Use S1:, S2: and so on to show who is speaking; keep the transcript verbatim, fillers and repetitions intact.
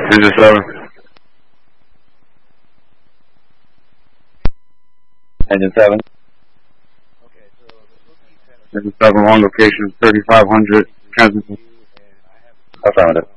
S1: Engine seven. Engine seven. Engine seven, one location, thirty-five hundred, transmission. Affirmative.